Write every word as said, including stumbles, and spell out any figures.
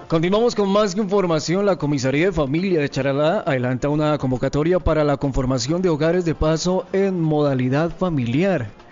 Continuamos con más información. La Comisaría de Familia de Charalá adelanta una convocatoria para la conformación de hogares de paso en modalidad familiar.